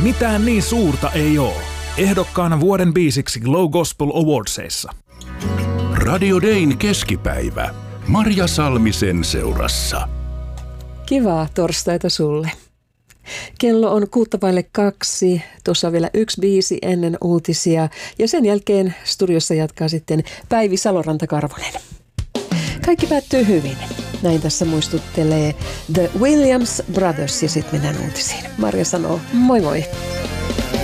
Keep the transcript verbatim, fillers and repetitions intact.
Mitään niin suurta ei oo. Ehdokkaana vuoden biisiksi Glow Gospel Awardsissa. Radio Dayn keskipäivä. Marja Salmisen seurassa. Kivaa torstaita sulle. Kello on kuutta vaille kaksi. Tuossa on vielä yksi biisi ennen uutisia. Ja sen jälkeen studiossa jatkaa sitten Päivi Saloranta-Karvonen. Kaikki päättyy hyvin. Näin tässä muistuttelee The Williams Brothers ja sitten mennään uutisiin. Marja sanoo moi moi.